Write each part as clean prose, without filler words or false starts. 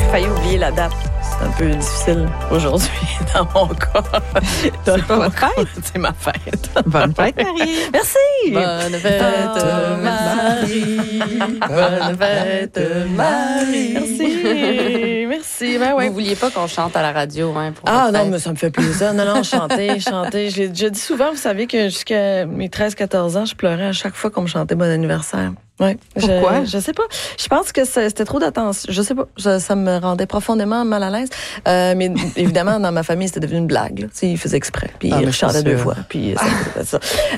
failli oublier la date. C'est un peu difficile aujourd'hui dans mon cas. C'est pas votre fête? C'est ma fête. Bonne fête, Marie. Merci. Bonne fête, Marie. Bonne fête, Marie. Merci. Merci. Ben ouais. Vous vouliez pas qu'on chante à la radio, hein, pour Ah votre non, fête? mais ça me fait plaisir. Non, chanter. Je dis souvent, vous savez que jusqu'à mes 13-14 ans, je pleurais à chaque fois qu'on me chantait bon anniversaire. Ouais. Pourquoi? Je sais pas. Je pense que c'était trop d'attention. Je sais pas. Ça me rendait profondément mal à l'aise. Mais évidemment, dans ma famille, c'était devenu une blague. Ils faisaient exprès. Puis ils chantaient 2 fois. Puis ça.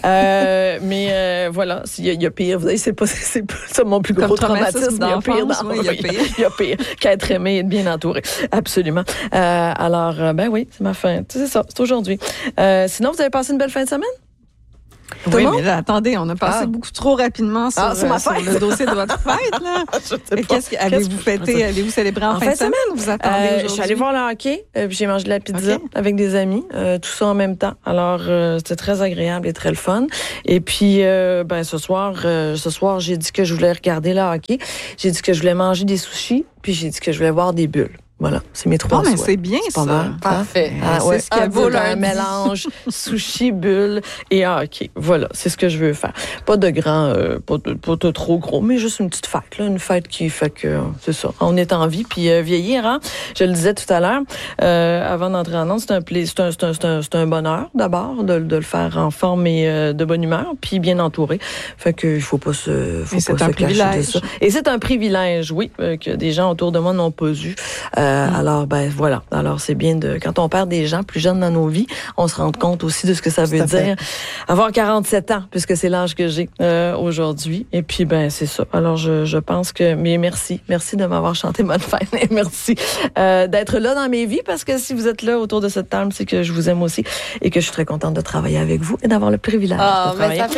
Voilà. Il y a pire. Vous savez, c'est pas ça mon plus gros traumatisme. Il y a pire. Il y a pire qu'être aimé et bien entouré. Absolument. Alors, ben oui, c'est ma fin. C'est ça. C'est aujourd'hui. Sinon, vous avez passé une belle fin de semaine? Oui, mais là, attendez, on a passé beaucoup trop rapidement sur le dossier de votre fête, là. Allez-vous fêter, allez-vous célébrer en fin de semaine ou vous attendez aujourd'hui? Je suis allée voir le hockey, puis j'ai mangé de la pizza avec des amis, tout ça en même temps. Alors, c'était très agréable et très le fun. Et puis, ce soir, j'ai dit que je voulais regarder le hockey. J'ai dit que je voulais manger des sushis, puis j'ai dit que je voulais voir des bulles. Voilà, c'est mes 3 souhaits. C'est bien c'est ça. Pas mal. Parfait. C'est ce qu'il vaut un mélange sushi, bulles et hockey. Voilà, c'est ce que je veux faire. Pas de grand, pas de trop gros, mais juste une petite fête, là, une fête qui fait que c'est ça. On est en vie, puis vieillir, hein. Je le disais tout à l'heure, avant d'entrer en ondes, c'est un bonheur d'abord de le faire en forme et de bonne humeur, puis bien entouré. Fait que il faut pas se cacher de ça. Et c'est un privilège, oui, que des gens autour de moi n'ont pas eu. Alors, voilà. Alors, c'est bien quand on perd des gens plus jeunes dans nos vies, on se rend compte aussi de ce que ça veut dire. Avoir 47 ans, puisque c'est l'âge que j'ai aujourd'hui. Et puis, c'est ça. Alors, je pense que, mais merci de m'avoir chanté bonne fête. Et merci d'être là dans mes vies, parce que si vous êtes là autour de cette table, c'est que je vous aime aussi et que je suis très contente de travailler avec vous et d'avoir le privilège de travailler. Ça fait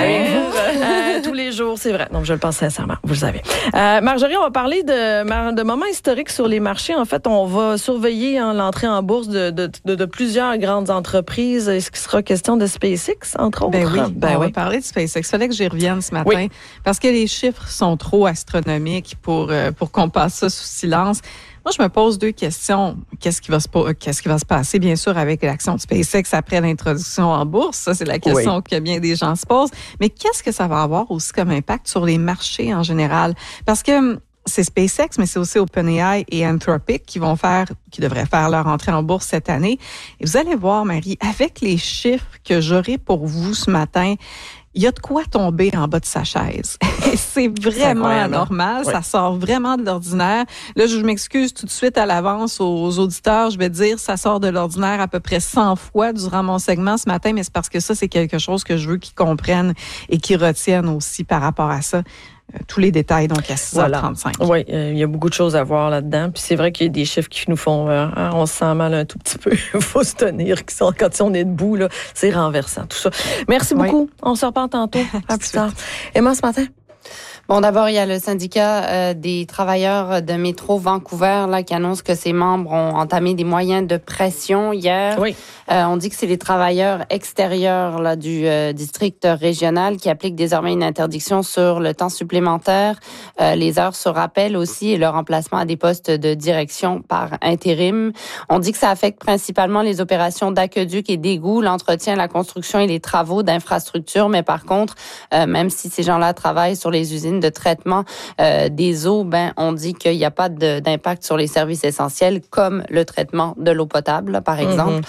plaisir. Tous les jours, c'est vrai. Donc, je le pense sincèrement, vous le savez. Marjorie, on va parler de moments historiques sur les marchés. En fait, on va surveiller l'entrée en bourse de plusieurs grandes entreprises. Est-ce qu'il sera question de SpaceX, entre autres? On va parler de SpaceX. Il fallait que j'y revienne ce matin parce que les chiffres sont trop astronomiques pour qu'on passe ça sous silence. Moi, je me pose 2 questions. Qu'est-ce qui va se passer, bien sûr, avec l'action de SpaceX après l'introduction en bourse? Ça, c'est la question que bien des gens se posent. Mais qu'est-ce que ça va avoir aussi comme impact sur les marchés en général? Parce que c'est SpaceX, mais c'est aussi OpenAI et Anthropic qui devraient faire leur entrée en bourse cette année. Et vous allez voir, Marie, avec les chiffres que j'aurai pour vous ce matin, il y a de quoi tomber en bas de sa chaise. C'est vraiment anormal. Ça sort vraiment de l'ordinaire. Là, je m'excuse tout de suite à l'avance aux auditeurs. Je vais dire, ça sort de l'ordinaire à peu près 100 fois durant mon segment ce matin, mais c'est parce que ça, c'est quelque chose que je veux qu'ils comprennent et qu'ils retiennent aussi par rapport à ça. Tous les détails, donc à 6h35. Oui, il y a beaucoup de choses à voir là-dedans. Puis c'est vrai qu'il y a des chiffres qui nous font... on se sent mal un tout petit peu. Il faut se tenir. Quand on est debout, là, c'est renversant, tout ça. Merci beaucoup. On se reparle tantôt. À plus tard. Emma, ce matin? Bon, d'abord, il y a le syndicat des travailleurs de Métro Vancouver là qui annonce que ses membres ont entamé des moyens de pression hier. Oui. On dit que c'est les travailleurs extérieurs là du district régional qui appliquent désormais une interdiction sur le temps supplémentaire, les heures sur rappel aussi et le remplacement à des postes de direction par intérim. On dit que ça affecte principalement les opérations d'aqueduc et d'égouts, l'entretien, la construction et les travaux d'infrastructures. Mais par contre, même si ces gens-là travaillent sur les usines de traitement des eaux, on dit qu'il n'y a pas d'impact sur les services essentiels comme le traitement de l'eau potable, là, par exemple.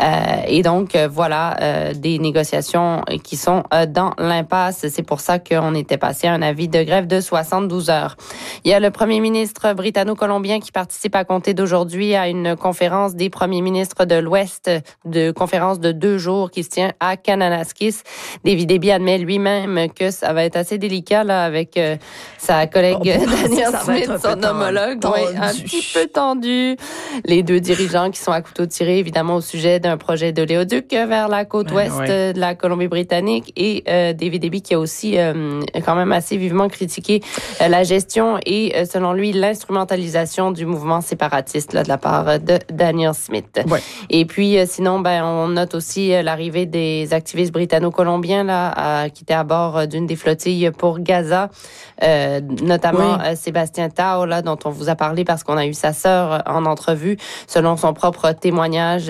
Et donc, voilà, des négociations qui sont dans l'impasse. C'est pour ça qu'on était passé à un avis de grève de 72 heures. Il y a le premier ministre britanno-colombien qui participe à compter d'aujourd'hui à une conférence des premiers ministres de l'Ouest, de conférence de 2 jours qui se tient à Kananaskis. David Eby admet lui-même que ça va être assez délicat là avec sa collègue Danielle Smith, son homologue. Un petit peu tendu. Les 2 dirigeants qui sont à couteau tiré, évidemment, au sujet d'un projet d'oléoduc vers la côte ouest de la Colombie-Britannique et David Eby qui a aussi quand même assez vivement critiqué la gestion et, selon lui, l'instrumentalisation du mouvement séparatiste là, de la part de Danielle Smith. Ouais. Et puis, sinon, on note aussi l'arrivée des activistes britanno-colombiens là, qui étaient à bord d'une des flottilles pour Gaza. notamment Sébastien Tao, là, dont on vous a parlé parce qu'on a eu sa sœur en entrevue. Selon son propre témoignage,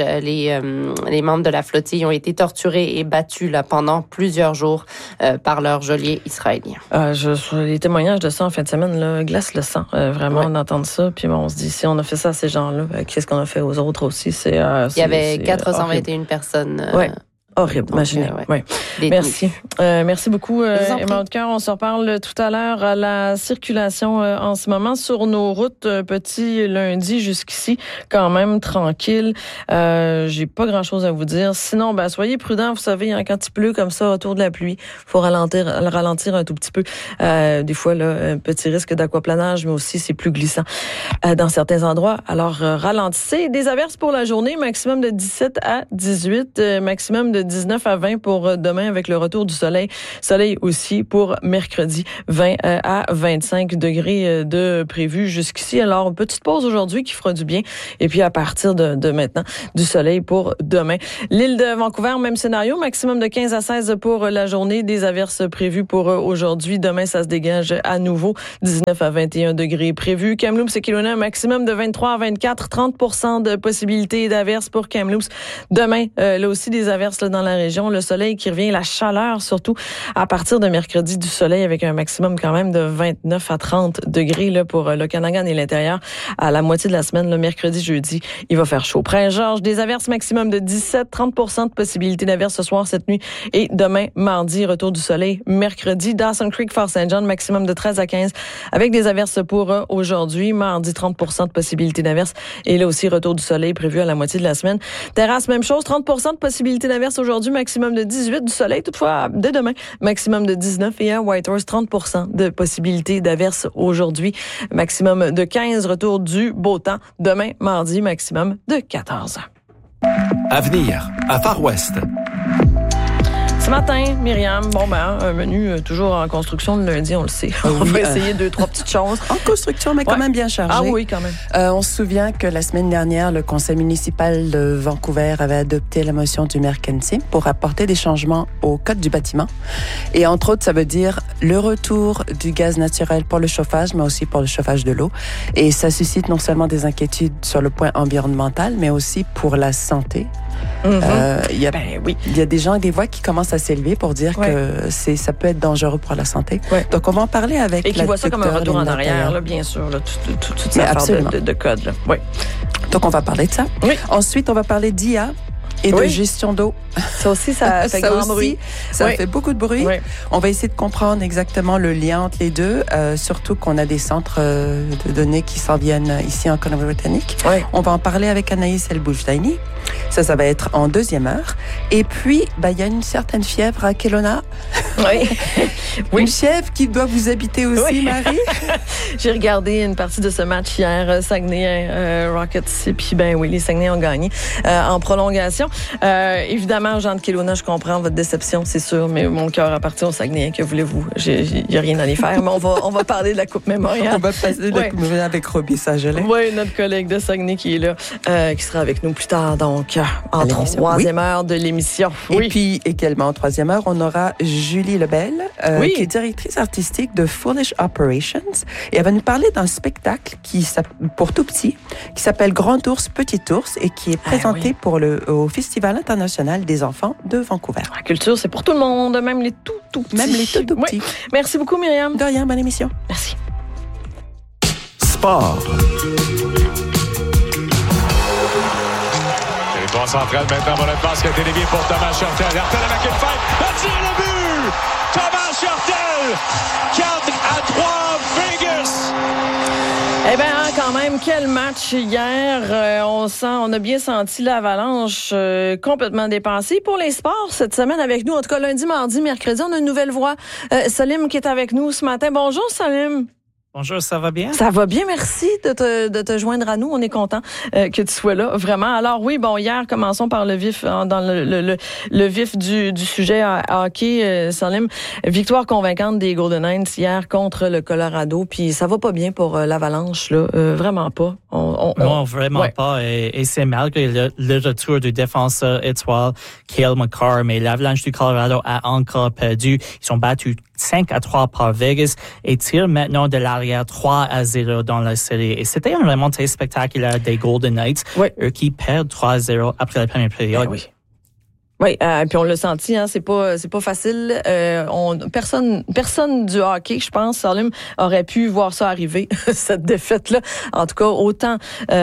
les membres de la flottille ont été torturés et battus là, pendant plusieurs jours par leurs geôliers israéliens. Les témoignages de ça en fin de semaine là, glacent le sang, vraiment, d'entendre ça. Puis bon, on se dit, si on a fait ça à ces gens-là, qu'est-ce qu'on a fait aux autres aussi? Il y avait 421 personnes. Horrible, imaginez. Merci. Merci beaucoup, Emma Hautecoeur. On se reparle tout à l'heure à la circulation en ce moment sur nos routes. Petit lundi jusqu'ici, quand même tranquille. J'ai pas grand-chose à vous dire. Sinon, soyez prudents. Vous savez, quand il pleut comme ça autour de la pluie, faut ralentir un tout petit peu. Des fois, là, un petit risque d'aquaplanage, mais aussi c'est plus glissant dans certains endroits. Alors, ralentissez. Des averses pour la journée, maximum de 17 à 18, maximum de 19 à 20 pour demain avec le retour du soleil. Soleil aussi pour mercredi, 20 à 25 degrés de prévu jusqu'ici. Alors, petite pause aujourd'hui qui fera du bien. Et puis, à partir de maintenant, du soleil pour demain. L'île de Vancouver, même scénario, maximum de 15 à 16 pour la journée. Des averses prévues pour aujourd'hui. Demain, ça se dégage à nouveau. 19 à 21 degrés prévus. Kamloops et Kelowna, maximum de 23 à 24. 30% de possibilité d'averses pour Kamloops. Demain, là aussi, des averses là, dans la région. Le soleil qui revient, la chaleur surtout à partir de mercredi, du soleil avec un maximum quand même de 29 à 30 degrés là, pour l'Okanagan et l'intérieur. À la moitié de la semaine, le mercredi, jeudi, il va faire chaud. Prince-Georges, des averses maximum de 17-30% de possibilité d'averses ce soir, cette nuit et demain, mardi, retour du soleil. Mercredi, Dawson Creek, Fort St. John, maximum de 13 à 15 avec des averses pour aujourd'hui. Mardi, 30% de possibilité d'averses et là aussi, retour du soleil prévu à la moitié de la semaine. Terrasse, même chose, 30% de possibilité d'averses aujourd'hui, maximum de 18 du soleil, toutefois, dès demain, maximum de 19 et à Whitehorse, 30% de possibilité d'averses aujourd'hui, maximum de 15, retour du beau temps. Demain, mardi, maximum de 14. Avenir, à Far West. Ce matin, Myriam, un menu toujours en construction le lundi, on le sait. On va essayer 2-3 petites choses. En construction, mais quand même bien chargé. Ah oui, quand même. On se souvient que la semaine dernière, le conseil municipal de Vancouver avait adopté la motion du maire Ken Sim pour apporter des changements au code du bâtiment. Et entre autres, ça veut dire le retour du gaz naturel pour le chauffage, mais aussi pour le chauffage de l'eau. Et ça suscite non seulement des inquiétudes sur le point environnemental, mais aussi pour la santé. Il y a des gens et des voix qui commencent à s'élever pour dire que ça peut être dangereux pour la santé. Donc, on va en parler avec et qui voit ça comme un retour en arrière, là, bien sûr, là, toute cette affaire de code. Là. Oui. Donc, on va parler de ça. Oui. Ensuite, on va parler d'IA et de gestion d'eau. Ça aussi, ça fait grand bruit. Ça fait beaucoup de bruit. Oui. On va essayer de comprendre exactement le lien entre les deux, surtout qu'on a des centres de données qui s'en viennent ici en Colombie-Britannique. Oui. On va en parler avec Anaïs El-Boujdaini. Ça va être en deuxième heure. Et puis, il y a une certaine fièvre à Kelowna. Oui. Une fièvre qui doit vous habiter aussi, Marie. J'ai regardé une partie de ce match hier, Saguenay Rockets. Et puis, les Saguenay ont gagné en prolongation. Évidemment, Jean de Kelowna, je comprends votre déception, c'est sûr, mais mon cœur appartient aux Saguenayens. Que voulez-vous? Il n'y a rien à les faire, mais on va parler de la Coupe Mémorial. On va passer de la Coupe Mémorial avec Robbie Saint-Gelais. Oui, notre collègue de Saguenay qui est là, qui sera avec nous plus tard, donc, en troisième heure de l'émission. Et puis, également, en troisième heure, on aura Julie Lebel, qui est directrice artistique de Foolish Operations. Et elle va nous parler d'un spectacle pour tout petit, qui s'appelle Grand Ours, Petit Ours, et qui est présenté au Festival international des enfants de Vancouver. La culture, c'est pour tout le monde, même les tout petits. Même les tout petits. Oui. Merci beaucoup, Myriam. De rien, bonne émission. Merci. Sport. Territoire central maintenant, bonne passe qui a été déviée pour Thomas Churtel. Churtel avec une fête. Le tir, le but! Thomas Churtel! 4-3, Vegas! Eh bien, quand même, quel match hier. On a bien senti l'avalanche complètement dépassée. Pour les sports, cette semaine avec nous, en tout cas lundi, mardi, mercredi, on a une nouvelle voix. Salim qui est avec nous ce matin. Bonjour, Salim. Bonjour, ça va bien? Ça va bien, merci de te joindre à nous. On est content que tu sois là, vraiment. Alors oui, hier, commençons par le vif, dans le vif du sujet à hockey, Salim. Victoire convaincante des Golden Knights hier contre le Colorado, puis ça va pas bien pour l'Avalanche, là, vraiment pas. Non, vraiment pas, et c'est malgré le retour du défenseur étoile Cale Makar, mais l'Avalanche du Colorado a encore perdu. Ils sont battus 5-3 par Vegas et tire maintenant de l'arrière 3-0 dans la série. Et c'était vraiment très spectaculaire des Golden Knights, eux qui perdent 3-0 après la première période. Oui. Oui, puis on l'a senti, hein, c'est pas facile. Personne du hockey, je pense, Salim, aurait pu voir ça arriver, cette défaite-là. En tout cas, autant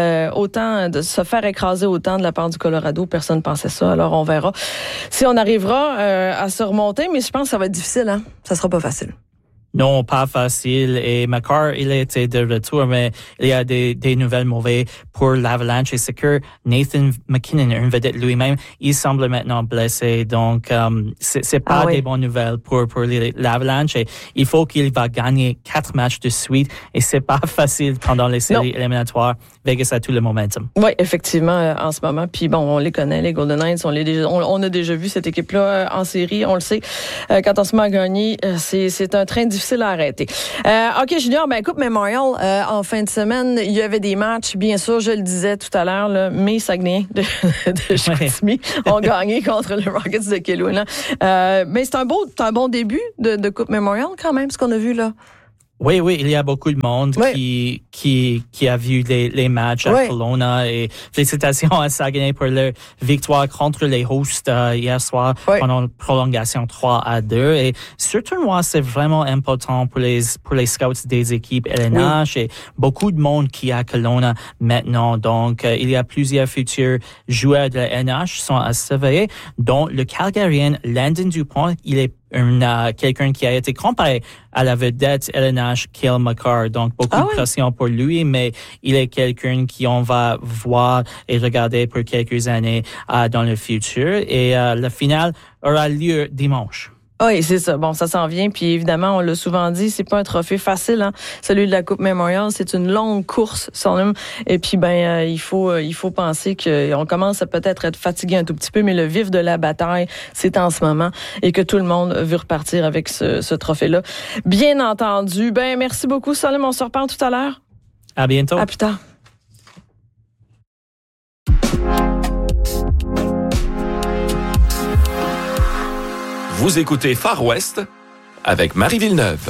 de se faire écraser autant de la part du Colorado, personne pensait ça. Alors on verra si on arrivera à se remonter, mais je pense que ça va être difficile, hein. Ça sera pas facile. Non, pas facile. Et Makar, il était de retour, mais il y a des nouvelles mauvaises pour l'Avalanche. Et c'est que Nathan McKinnon, une vedette lui-même, il semble maintenant blessé. Donc, c'est pas des bonnes nouvelles pour l'Avalanche. Et il faut qu'il va gagner 4 matchs de suite. Et c'est pas facile pendant les séries éliminatoires. Vegas a tout le momentum. Oui, effectivement, en ce moment. Puis bon, on les connaît, les Golden Knights. On a déjà vu cette équipe-là en série. On le sait. Quand on se met à gagner, c'est un train difficile à arrêter. OK, Junior, Coupe Memorial, en fin de semaine, il y avait des matchs, bien sûr, je le disais tout à l'heure, là, mes Saguenayens de Chicoutimi ont gagné contre les Rockets de Kelowna. Mais c'est un bon début de Coupe Memorial quand même, ce qu'on a vu là. Oui, il y a beaucoup de monde qui a vu les matchs à Kelowna et félicitations à Saguenay pour leur victoire contre les hosts hier soir pendant une prolongation 3-2 et ce tournoi c'est vraiment important pour les scouts des équipes LNH et beaucoup de monde qui est à Kelowna maintenant. Donc il y a plusieurs futurs joueurs de la LNH sont à surveiller dont le Calgarien Landon Dupont, il est quelqu'un qui a été comparé à la vedette LNH Cale Makar. Donc, beaucoup de pression pour lui, mais il est quelqu'un qui on va voir et regarder pour quelques années dans le futur. Et la finale aura lieu dimanche. Oui, c'est ça. Bon, ça s'en vient. Puis évidemment, on l'a souvent dit, c'est pas un trophée facile, hein. Celui de la Coupe Memorial, c'est une longue course, et puis il faut penser qu'on commence à peut-être être fatigué un tout petit peu, mais le vif de la bataille, c'est en ce moment, et que tout le monde veut repartir avec ce trophée-là. Bien entendu. Merci beaucoup, Salim. On se reparle tout à l'heure. À bientôt. À plus tard. Vous écoutez Far West avec Marie Villeneuve.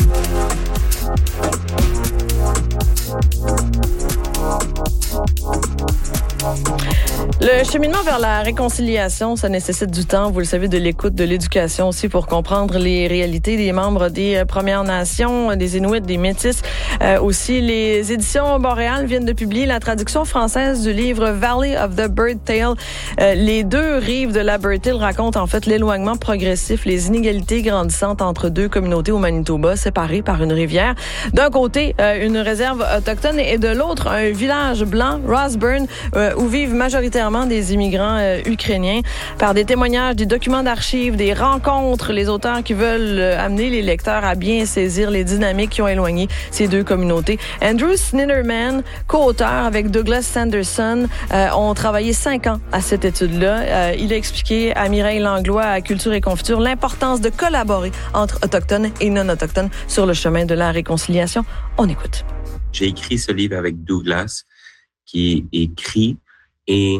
Le cheminement vers la réconciliation, ça nécessite du temps, vous le savez, de l'écoute, de l'éducation aussi pour comprendre les réalités des membres des Premières Nations, des Inuits, des Métis. Aussi, les éditions Boréal viennent de publier la traduction française du livre Valley of the Bird Tale. Les deux rives de la Bird Tale racontent en fait l'éloignement progressif, les inégalités grandissantes entre deux communautés au Manitoba, séparées par une rivière. D'un côté, une réserve autochtone et de l'autre, un village blanc, Rossburn, où vivent majoritairement des immigrants ukrainiens. Par des témoignages, des documents d'archives, des rencontres, les auteurs qui veulent amener les lecteurs à bien saisir les dynamiques qui ont éloigné ces deux communautés. Andrew Snyderman, co-auteur avec Douglas Sanderson, ont travaillé 5 ans à cette étude-là. Il a expliqué à Mireille Langlois à Culture et Confiture l'importance de collaborer entre autochtones et non-autochtones sur le chemin de la réconciliation. On écoute. J'ai écrit ce livre avec Douglas, qui est écrit, et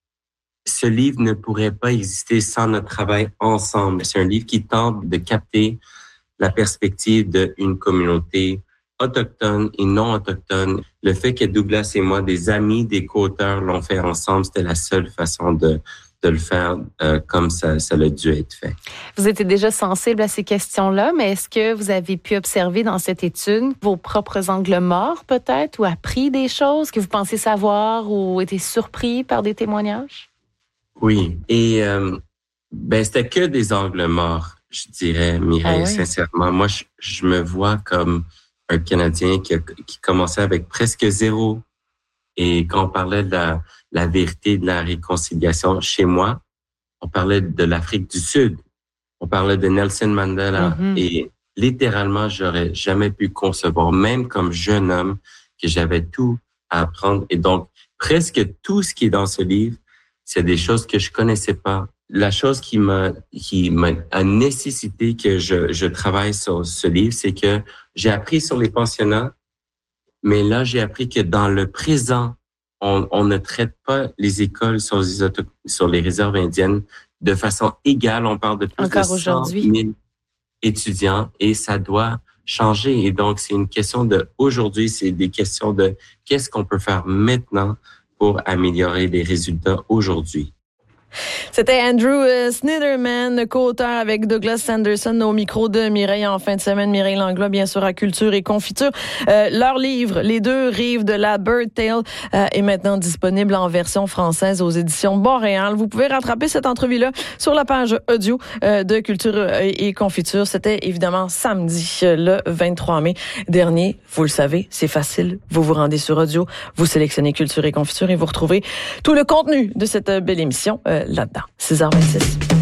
ce livre ne pourrait pas exister sans notre travail ensemble. C'est un livre qui tente de capter la perspective d'une communauté autochtone et non autochtone. Le fait que Douglas et moi, des amis, des co-auteurs, l'ont fait ensemble, c'était la seule façon de le faire comme ça a dû être fait. Vous étiez déjà sensible à ces questions-là, mais est-ce que vous avez pu observer dans cette étude vos propres angles morts peut-être ou appris des choses que vous pensez savoir ou été surpris par des témoignages? Oui, et c'était que des angles morts, je dirais, Mireille, sincèrement. Moi, je me vois comme un Canadien qui commençait avec presque 0. Et quand on parlait de la vérité, de la réconciliation chez moi, on parlait de l'Afrique du Sud, on parlait de Nelson Mandela. Et littéralement, j'aurais jamais pu concevoir, même comme jeune homme, que j'avais tout à apprendre. Et donc, presque tout ce qui est dans ce livre, c'est des choses que je connaissais pas. La chose qui m'a nécessité que je travaille sur ce livre, c'est que j'ai appris sur les pensionnats, mais là, j'ai appris que dans le présent, on ne traite pas les écoles sur les réserves indiennes de façon égale. On parle de plus encore de 100 000 étudiants et ça doit changer. Et donc, c'est une question de aujourd'hui, c'est des questions de qu'est-ce qu'on peut faire maintenant pour améliorer les résultats aujourd'hui. C'était Andrew Sniderman, co-auteur avec Douglas Sanderson au micro de Mireille en fin de semaine. Mireille Langlois, bien sûr, à Culture et Confiture. Leur livre, Les deux rives de la Bird Tale, est maintenant disponible en version française aux éditions Boréal. Vous pouvez rattraper cette entrevue-là sur la page audio de Culture et Confiture. C'était évidemment samedi, le 23 mai dernier. Vous le savez, c'est facile. Vous vous rendez sur audio, vous sélectionnez Culture et Confiture et vous retrouvez tout le contenu de cette belle émission là-dedans. 6h26.